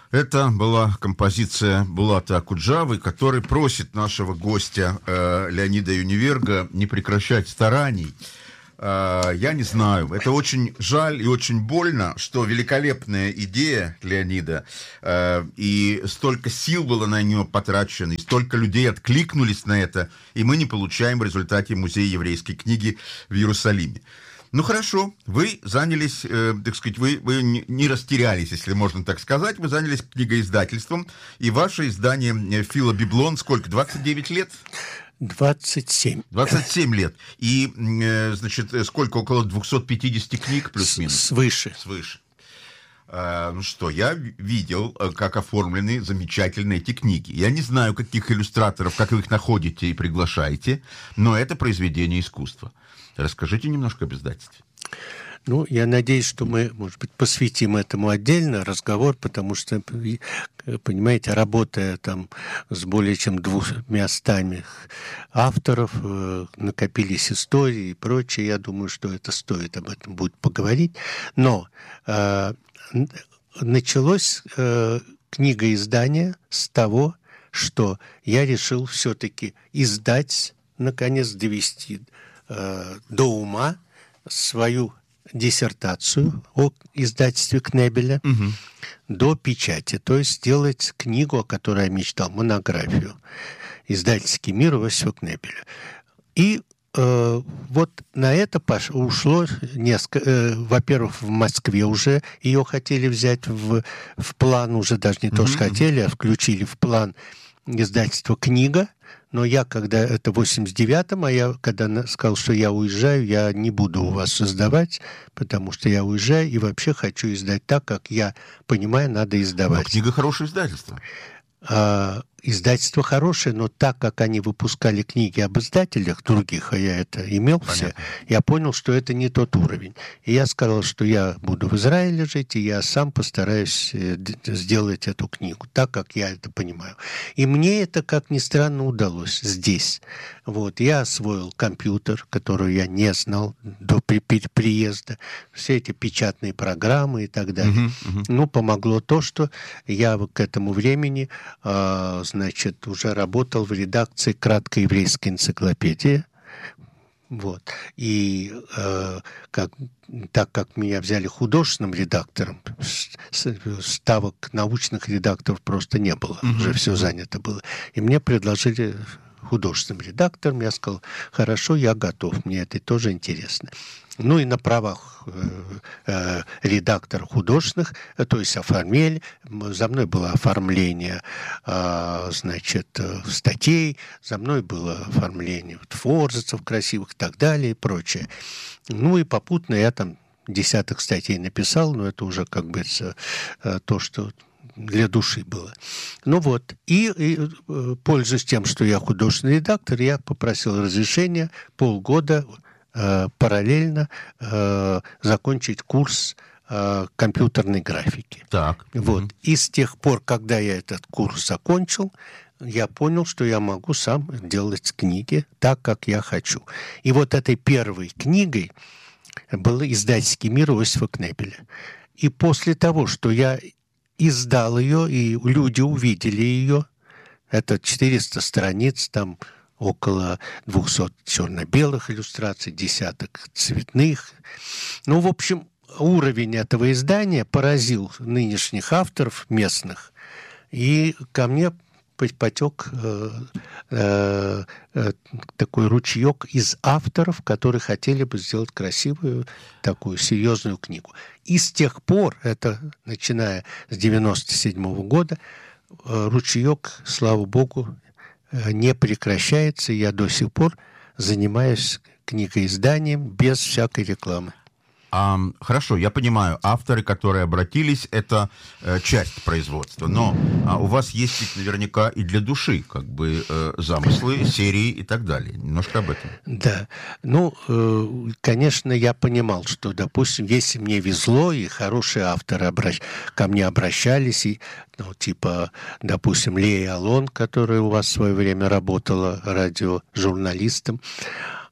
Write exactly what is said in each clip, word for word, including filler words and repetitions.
Это была композиция Булата Акуджавы, который просит нашего гостя э, Леонида Юниверга не прекращать стараний. Э, я не знаю, это очень жаль и очень больно, что великолепная идея Леонида, э, и столько сил было на нее потрачено, и столько людей откликнулись на это, и мы не получаем в результате Музея еврейской книги в Иерусалиме. Ну хорошо, вы занялись, э, так сказать, вы, вы не растерялись, если можно так сказать, вы занялись книгоиздательством, и ваше издание «Фила Библон» сколько, двадцать девять лет? двадцать семь. двадцать семь лет. И, э, значит, сколько, около двести пятьдесят книг плюс-минус? Свыше. Свыше. А, ну что, я видел, как оформлены замечательно эти книги. Я не знаю, каких иллюстраторов, как вы их находите и приглашаете, но это произведение искусства. Расскажите немножко об издательстве. Ну, я надеюсь, что мы, может быть, посвятим этому отдельно разговор, потому что, понимаете, работая там с более чем двумястами авторов, накопились истории и прочее, я думаю, что это стоит об этом будет поговорить. Но э, началось э, книгоиздание с того, что я решил все-таки издать, наконец, довести до ума свою диссертацию о издательстве Кнебеля угу. до печати, то есть сделать книгу, о которой я мечтал, монографию «Издательский мир» Иосифа Кнебеля. И э, вот на это пош... ушло несколько... Э, во-первых, в Москве уже ее хотели взять в, в план, уже даже не угу. то, что хотели, а включили в план издательства «Книга». Но я, когда это в восемьдесят девятом, а я, когда сказал, что я уезжаю, я не буду у вас создавать, потому что я уезжаю и вообще хочу издать так, как я понимаю, надо издавать. Но «Книга» — хорошее издательство. А, издательство хорошее, но так как они выпускали книги об издателях других, а я это имел Понятно. все, я понял, что это не тот уровень. И я сказал, что я буду в Израиле жить, и я сам постараюсь сделать эту книгу, так как я это понимаю. И мне это, как ни странно, удалось здесь. Вот. Я освоил компьютер, который я не знал до при, при, приезда, все эти печатные программы и так далее. Uh-huh, uh-huh. Ну, помогло то, что я к этому времени э, значит, уже работал в редакции краткой еврейской энциклопедии. Вот. И э, как, так как меня взяли художественным редактором, ставок научных редакторов просто не было, uh-huh. уже все занято было. И мне предложили художественным редактором, я сказал, хорошо, я готов, мне это тоже интересно. Ну и на правах э, э, редактора художественных, э, то есть оформили, за мной было оформление э, значит, э, статей, за мной было оформление вот, форзацев красивых и так далее и прочее. Ну и попутно я там десяток статей написал, но это уже, как бы, э, то, что для души было. Ну вот, и, и пользуясь тем, что я художественный редактор, я попросил разрешения полгода э, параллельно э, закончить курс э, компьютерной графики. Так. Вот. Mm-hmm. И с тех пор, когда я этот курс закончил, я понял, что я могу сам делать книги так, как я хочу. И вот этой первой книгой был «Издательский мир» Иосифа Кнебеля. И после того, что я издал ее, и люди увидели ее. Это четыреста страниц, там около двухсот черно-белых иллюстраций, десяток цветных. Ну, в общем, уровень этого издания поразил нынешних авторов местных. И ко мне потек э, э, э, такой ручеек из авторов, которые хотели бы сделать красивую, такую серьезную книгу. И с тех пор, это начиная с девяносто седьмого года, э, ручеек, слава богу, э, не прекращается. Я до сих пор занимаюсь книгоизданием без всякой рекламы. А, хорошо, я понимаю, авторы, которые обратились, это э, часть производства, но а, у вас есть ведь наверняка и для души как бы э, замыслы, серии и так далее. Немножко об этом. Да, ну, э, конечно, я понимал, что, допустим, если мне везло, и хорошие авторы обращ... ко мне обращались, и, ну, типа, допустим, Лея Алон, которая у вас в свое время работала радиожурналистом,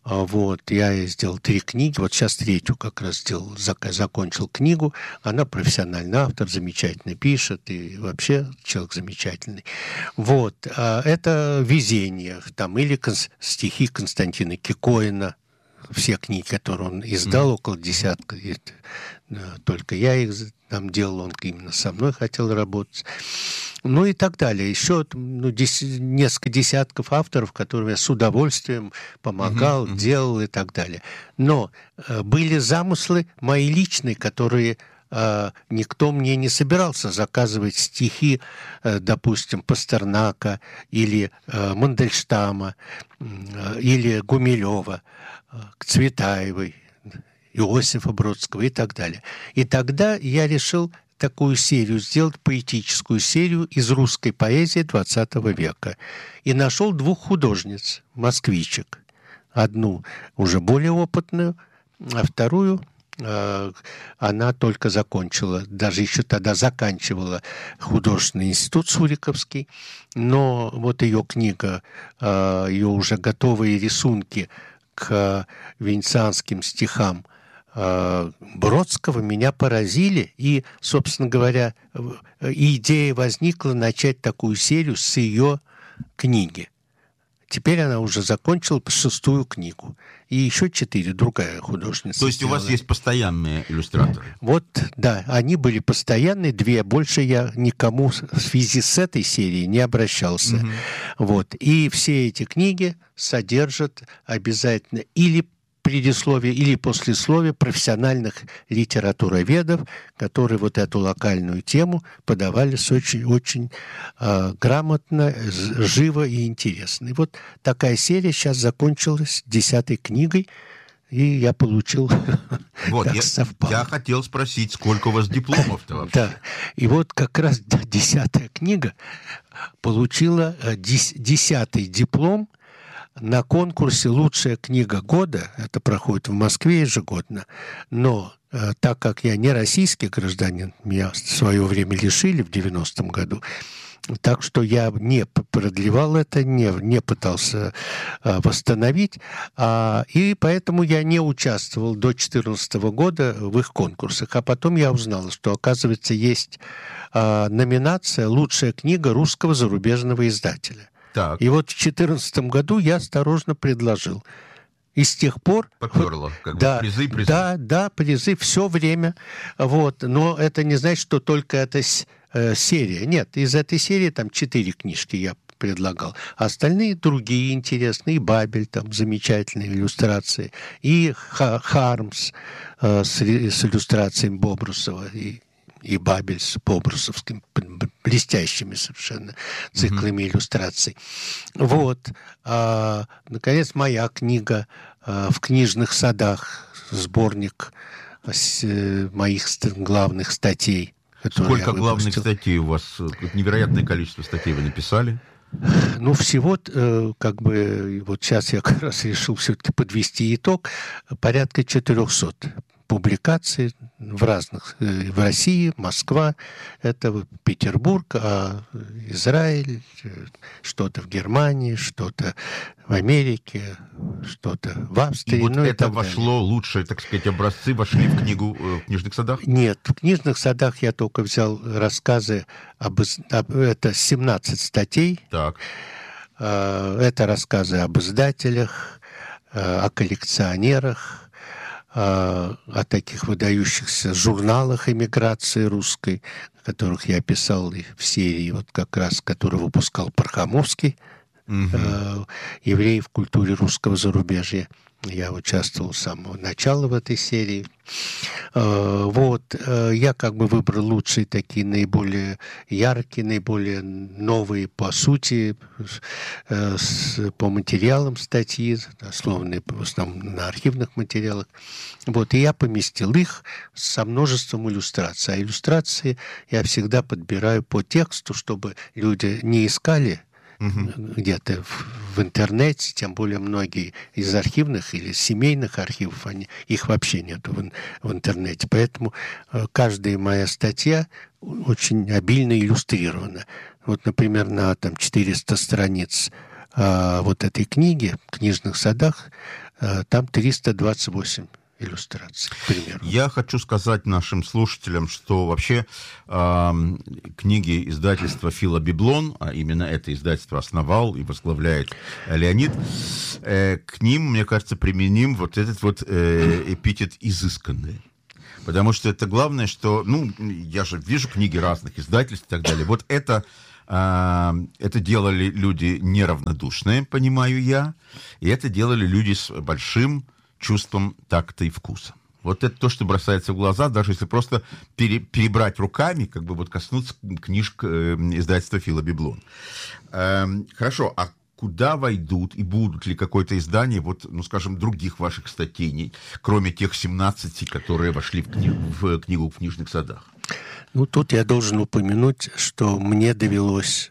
Вот, я сделал три книги, вот сейчас третью как раз сделал, зак- закончил книгу. Она профессиональный автор, замечательно пишет, и вообще человек замечательный. Вот, а это «Везение», там, или конс- стихи Константина Кикоина, все книги, которые он издал, mm-hmm. около десятка, это, только я их там делал, он именно со мной хотел работать. Ну и так далее. Еще ну, дес, несколько десятков авторов, которым я с удовольствием помогал, mm-hmm. делал и так далее. Но э, были замыслы мои личные, которые э, никто мне не собирался заказывать стихи, э, допустим, Пастернака или э, Мандельштама э, или Гумилева, э, Цветаевой, Иосифа Бродского и так далее. И тогда я решил такую серию сделать, поэтическую серию из русской поэзии двадцатого века. И нашел двух художниц, москвичек. Одну уже более опытную, а вторую э, она только закончила, даже еще тогда заканчивала художественный институт Суриковский. Но вот ее книга, э, ее уже готовые рисунки к венецианским стихам Бродского меня поразили, и, собственно говоря, идея возникла начать такую серию с ее книги. Теперь она уже закончила шестую книгу. И еще четыре, другая художница. То есть сделала. У вас есть постоянные иллюстраторы? Вот, да, они были постоянные, две. Больше я никому в связи с этой серией не обращался. Угу. Вот. И все эти книги содержат обязательно или предисловие или послесловие профессиональных литературоведов, которые вот эту локальную тему подавали с очень-очень э, грамотно, живо и интересно. И вот такая серия сейчас закончилась десятой книгой, и я получил... Вот, я, я хотел спросить, сколько у вас дипломов-то вообще? Да, и вот как раз десятая книга получила десятый диплом на конкурсе «Лучшая книга года», это проходит в Москве ежегодно, но э, так как я не российский гражданин, меня в свое время лишили в девяностом году, так что я не продлевал это, не, не пытался э, восстановить, а, и поэтому я не участвовал до две тысячи четырнадцатого года в их конкурсах. А потом я узнал, что, оказывается, есть э, номинация «Лучшая книга русского зарубежного издателя». Так. И вот в две тысячи четырнадцатом году я осторожно предложил. И с тех пор... Поперло, как да, бы призы, призы. Да, да, призы все время. Вот. Но это не значит, что только эта э, серия. Нет, из этой серии там четыре книжки я предлагал. А остальные другие интересные. И «Бабель», там замечательные иллюстрации. И «Хармс» э, с, с иллюстрациями Бобрусова. И и «Бабель» с Бобрусовским, блестящими совершенно циклами mm-hmm. иллюстраций. Вот. А, наконец, моя книга а, «В книжных садах», сборник с, а, моих ст- главных статей. Сколько главных статей у вас? Невероятное количество статей вы написали. Ну, всего, как бы, вот сейчас я как раз решил все-таки подвести итог, порядка четырехсот публикаций в разных, в России, Москва, это Петербург, а Израиль, что-то в Германии, что-то в Америке, что-то в Австрии. И вот ну, это и вошло, далее. Лучшие, так сказать, образцы вошли в книгу э, в книжных садах? Нет, в книжных садах я только взял рассказы об, об это семнадцать статей. Так. Это рассказы об издателях, о коллекционерах, о таких выдающихся журналах эмиграции русской, которых я писал в серии, вот как раз, который выпускал Пархомовский, угу. «Евреи в культуре русского зарубежья». Я участвовал с самого начала в этой серии. Вот. Я как бы выбрал лучшие такие, наиболее яркие, наиболее новые по сути, по материалам статьи, основанные в основном на архивных материалах. Вот. И я поместил их со множеством иллюстраций. А иллюстрации я всегда подбираю по тексту, чтобы люди не искали Uh-huh. где-то в, в интернете, тем более многие из архивных или семейных архивов, они, их вообще нету в, в интернете. Поэтому э, каждая моя статья очень обильно иллюстрирована. Вот, например, на там, четыреста страниц э, вот этой книги в книжных садах там триста двадцать восемь иллюстраций, к примеру. Я хочу сказать нашим слушателям, что вообще э, книги издательства «Фила Библон», а именно это издательство основал и возглавляет Леонид, э, к ним, мне кажется, применим вот этот вот э, эпитет «изысканный». Потому что это главное, что, ну, я же вижу книги разных издательств и так далее. Вот это, э, это делали люди неравнодушные, понимаю я, и это делали люди с большим чувством такта и вкуса. Вот это то, что бросается в глаза, даже если просто пере, перебрать руками, как бы вот коснуться книжек э, издательства «Фила Библон». Э, хорошо, а куда войдут и будут ли какое-то издание, вот, ну, скажем, других ваших статей, кроме тех семнадцати, которые вошли в, кни- в книгу в книжных садах? Ну, тут я должен упомянуть, что мне довелось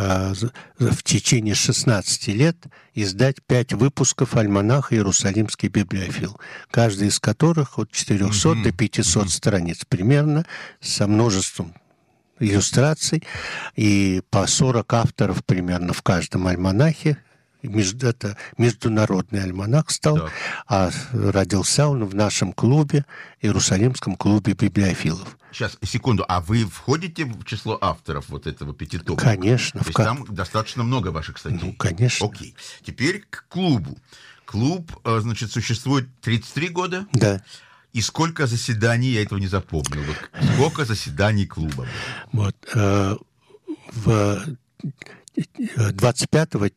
в течение шестнадцати лет издать пять выпусков альманаха «Иерусалимский библиофил», каждый из которых от четырехсот mm-hmm. до пятисот mm-hmm. страниц примерно, со множеством иллюстраций, и по сорок авторов примерно в каждом альманахе. Это международный альманах стал, да. А родился он в нашем клубе, Иерусалимском клубе библиофилов. Сейчас, секунду, а вы входите в число авторов вот этого пятитомника? Конечно. То есть там достаточно много ваших статей? Ну, конечно. Окей. Теперь к клубу. Клуб, значит, существует тридцать три года? Да. И сколько заседаний, я этого не запомнил, вот сколько заседаний клуба? Вот, э, в двадцать пятого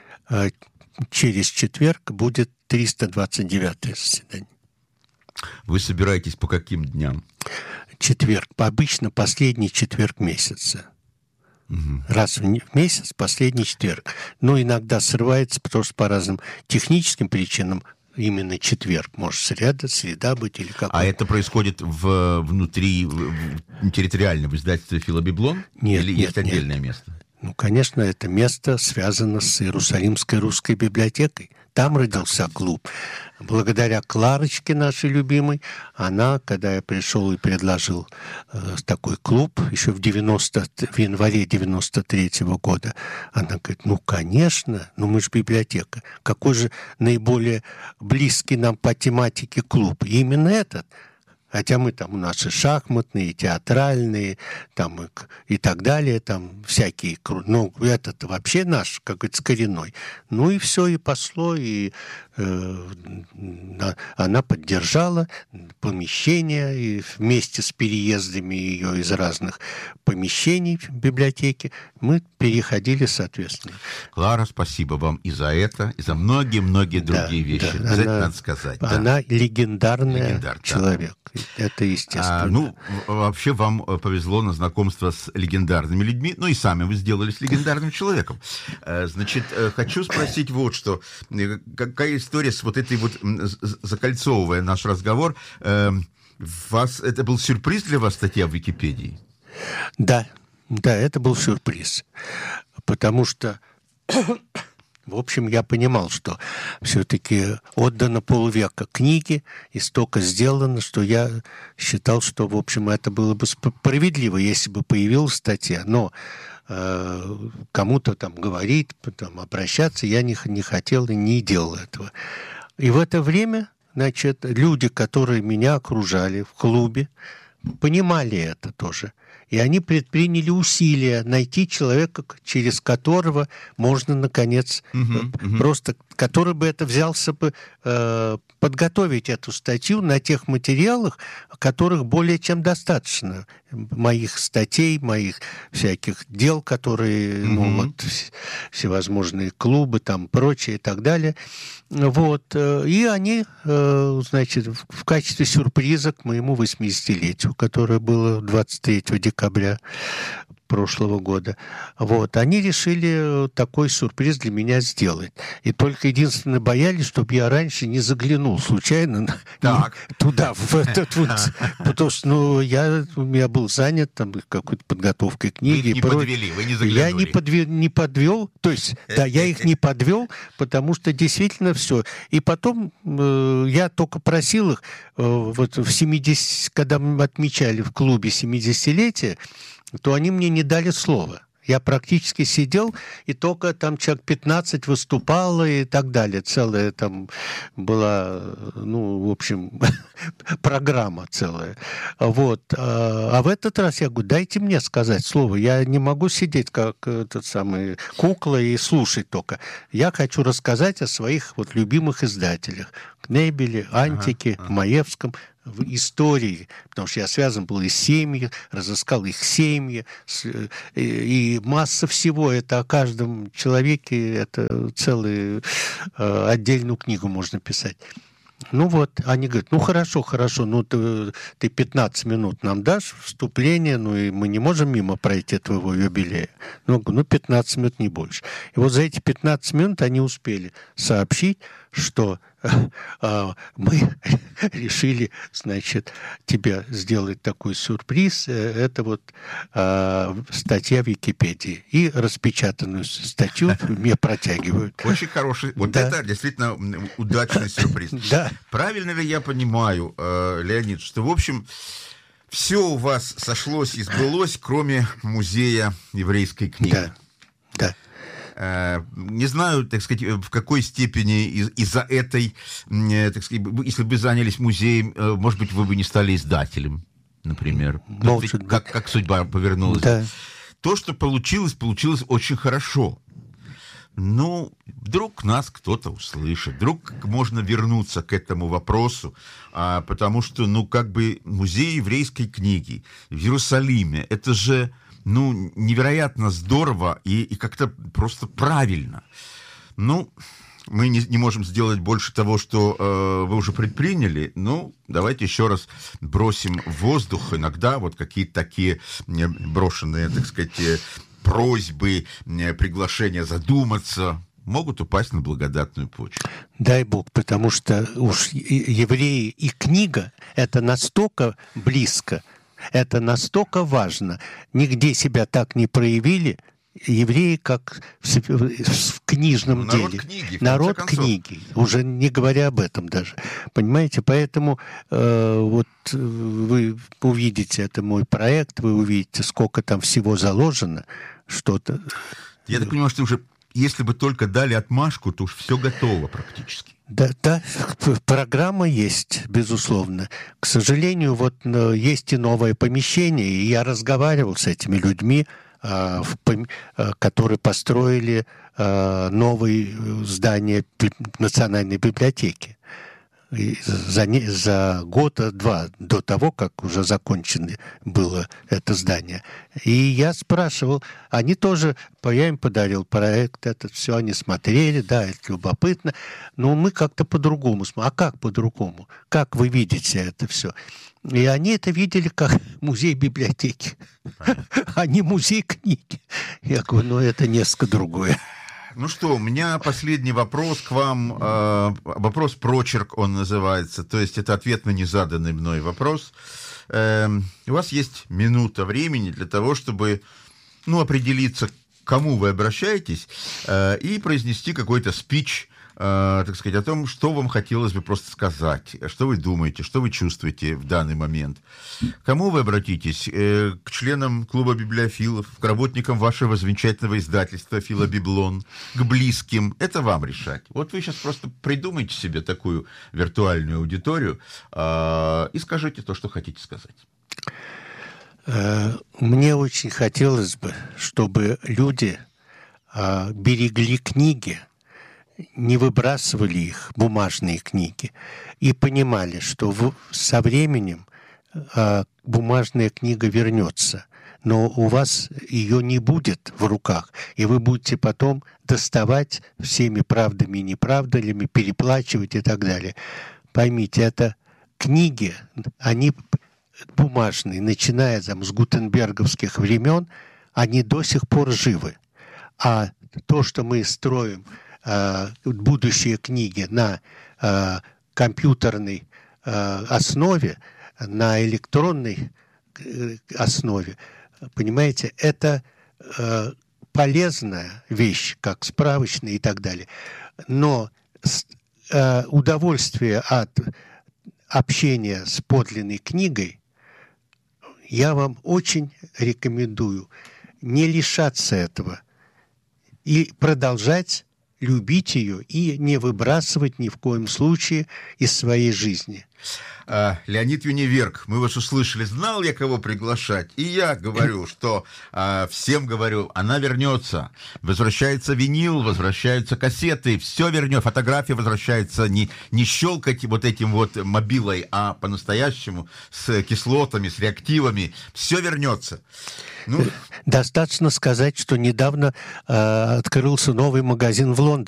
через четверг будет триста двадцать девятое заседание. Вы собираетесь по каким дням? Четверг. Обычно последний четверг месяца. Угу. Раз в месяц, последний четверг. Но иногда срывается, потому что по разным техническим причинам именно четверг. Может, среда, среда быть или как. А это происходит в, внутри в, территориально в издательстве «Фила Библон»? Нет, или нет, есть отдельное нет. место? Ну, конечно, это место связано с Иерусалимской русской библиотекой. Там родился клуб. Благодаря Кларочке, нашей любимой, она, когда я пришел и предложил э, такой клуб, еще в, девяносто, в январе девяносто третьего года, она говорит, ну, конечно, ну мы же библиотека. Какой же наиболее близкий нам по тематике клуб? И именно этот. Хотя мы там, у нас и шахматные, и театральные, там и, и так далее, там всякие, ну, этот вообще наш, как говорится, коренной. Ну и все, и пошло, и э, она поддержала помещение, и вместе с переездами ее из разных помещений в библиотеке мы переходили соответственно. Клара, спасибо вам и за это, и за многие-многие другие да, вещи. Да, она, надо сказать. Она да. легендарный Легендар, человек. Да. Это естественно. А, ну, вообще вам повезло на знакомство с легендарными людьми, ну и сами вы сделались легендарным человеком. Значит, хочу спросить вот что. Какая история с вот этой вот, закольцовывая наш разговор, вас, это был сюрприз для вас, статья в Википедии? Да, да, это был сюрприз. Потому что... В общем, я понимал, что все-таки отдано полвека книги, и столько сделано, что я считал, что, в общем, это было бы справедливо, если бы появилась статья. Но э, кому-то там говорить, там, обращаться я не, не хотел и не делал этого. И в это время, значит, люди, которые меня окружали в клубе, понимали это тоже. И они предприняли усилия найти человека, через которого можно, наконец, uh-huh, uh-huh. просто, который бы это взялся бы э, подготовить эту статью на тех материалах, которых более чем достаточно. Моих статей, моих всяких дел, которые, uh-huh. ну, вот, всевозможные клубы, там, прочее и так далее. Вот. И они, э, значит, в качестве сюрприза к моему восьмидесятилетию, которое было двадцать третьего декабря прошлого года, вот, они решили такой сюрприз для меня сделать. И только единственное боялись, чтобы я раньше не заглянул случайно так. туда, в этот вот, потому что, ну, я, я был занят там какой-то подготовкой книги. Вы не про... подвели, вы не заглянули. Я не, подве... не подвел, то есть, да, я их не подвел, потому что действительно все. И потом э, я только просил их, э, вот в семидесятом, когда мы отмечали в клубе семидесятилетие, то они мне не дали слова. Я практически сидел, и только там человек пятнадцать выступало и так далее. Целая там была, ну, в общем, программа целая. Вот. А в этот раз я говорю, дайте мне сказать слово. Я не могу сидеть как этот самый кукла и слушать только. Я хочу рассказать о своих вот любимых издателях. Кнебеле, Антике, ага, ага. Маевском, в истории, потому что я связан был и с семьей, разыскал их семьи, с, и, и масса всего. Это о каждом человеке, это целую э, отдельную книгу можно писать. Ну вот, они говорят, ну хорошо, хорошо, ну ты, ты пятнадцать минут нам дашь вступление, ну и мы не можем мимо пройти твоего юбилея. Ну, ну пятнадцать минут, не больше. И вот за эти пятнадцать минут они успели сообщить, что э, мы решили, значит, тебе сделать такой сюрприз. Это вот э, статья в Википедии. И распечатанную статью мне протягивают. Очень хороший. Вот да. Это действительно удачный сюрприз. Да. Правильно ли я понимаю, э, Леонид, что, в общем, все у вас сошлось и сбылось, кроме музея еврейской книги? Да, да. Не знаю, так сказать, в какой степени из- из-за этой, так сказать, если бы занялись музеем, может быть, вы бы не стали издателем, например. Может как, как судьба повернулась. Да. То, что получилось, получилось очень хорошо. Ну, вдруг нас кто-то услышит, вдруг можно вернуться к этому вопросу, а, потому что, ну, как бы музей еврейской книги в Иерусалиме, это же... ну, невероятно здорово и, и как-то просто правильно. Ну, мы не, не можем сделать больше того, что э, вы уже предприняли. Ну, давайте еще раз бросим в воздух иногда вот какие-то такие брошенные, так сказать, просьбы, приглашения задуматься могут упасть на благодатную почву. Дай Бог, потому что уж евреи и книга — это настолько близко, это настолько важно. Нигде себя так не проявили евреи, как в, в книжном ну, деле. Народ книги. Народ книги. Уже не говоря об этом даже. Понимаете? Поэтому э, вот вы увидите, это мой проект, вы увидите, сколько там всего заложено, что-то. Я так понимаю, что уже, если бы только дали отмашку, то уж все готово практически. Да, да, программа есть, безусловно. К сожалению, вот есть и новое помещение, и я разговаривал с этими людьми, которые построили новое здание Национальной библиотеки. За, не, за год-два до того, как уже закончено было это здание. И я спрашивал, они тоже, я им подарил проект, этот все они смотрели, да, это любопытно, но мы как-то по-другому смотрим. А как по-другому? Как вы видите это все? И они это видели как музей библиотеки, а не музей книги. Я говорю, ну это несколько другое. Ну что, у меня последний вопрос к вам. Э, вопрос прочерк он называется. То есть это ответ на незаданный мной вопрос. Э, у вас есть минута времени для того, чтобы ну, определиться, к кому вы обращаетесь, э, и произнести какой-то спич, э, так сказать, о том, что вам хотелось бы просто сказать, что вы думаете, что вы чувствуете в данный момент. К кому вы обратитесь? Э, к членам клуба библиофилов, к работникам вашего замечательного издательства «Филобиблон», к близким. Это вам решать. Вот вы сейчас просто придумайте себе такую виртуальную аудиторию э, и скажите то, что хотите сказать. Мне очень хотелось бы, чтобы люди э, берегли книги, не выбрасывали их, бумажные книги, и понимали, что в, со временем э, бумажная книга вернется, но у вас ее не будет в руках, и вы будете потом доставать всеми правдами и неправдами, переплачивать и так далее. Поймите, это книги, они бумажные, начиная там, с гутенберговских времен, они до сих пор живы. А то, что мы строим будущие книги на э, компьютерной э, основе, на электронной э, основе, понимаете, это э, полезная вещь, как справочная и так далее. Но э, удовольствие от общения с подлинной книгой я вам очень рекомендую. не лишаться этого и продолжать любить ее и не выбрасывать ни в коем случае из своей жизни. А, Леонид Юниверг, мы вас услышали, знал я, кого приглашать. И я говорю, что а, всем говорю, она вернется. Возвращается винил, возвращаются кассеты, все вернет, фотография возвращается. Не, не щелкать вот этим вот мобилой, а по-настоящему с кислотами, с реактивами. Все вернется. Ну... Достаточно сказать, что недавно э, открылся новый магазин в Лондоне.